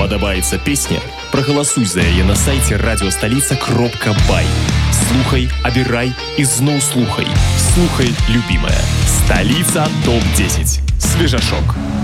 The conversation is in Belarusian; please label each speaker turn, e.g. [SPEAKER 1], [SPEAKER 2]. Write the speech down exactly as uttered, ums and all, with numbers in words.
[SPEAKER 1] Падабаецца песня? Прагаласуй за яе на сайце радиостолица кропка бай. Слухай, абірай і зноў слухай. Слухай, любимая. Столица топ десять. Свежашок.